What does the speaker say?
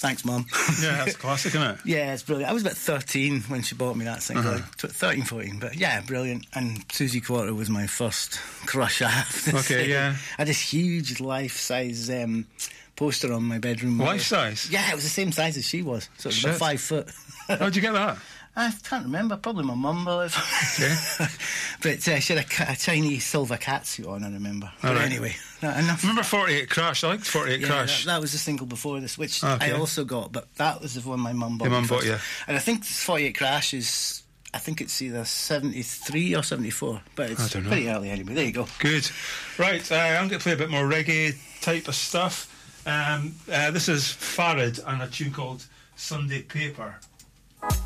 Thanks, Mum. Yeah, that's classic, isn't it? Yeah, it's brilliant. I was about 13 when she bought me that single. 13, 14, but yeah, brilliant. And Susie Quarter was my first crush, I have to say. Yeah. I had this huge life-size poster on my bedroom wall. Life-size? Yeah, it was the same size as she was, so it was about 5 foot. How'd you get that? I can't remember, probably my mum will have. Okay. But she had a tiny silver catsuit on, I remember. But anyway, enough. Remember 48 Crash? I liked 48 Crash. That was the single before this, which I also got, but that was the one my mum bought. Your mum bought you. And I think 48 Crash is, I think it's either 73 or 74, but it's pretty early anyway. There you go. Good. Right, I'm going to play a bit more reggae type of stuff. This is Farid and a tune called Sunday Paper.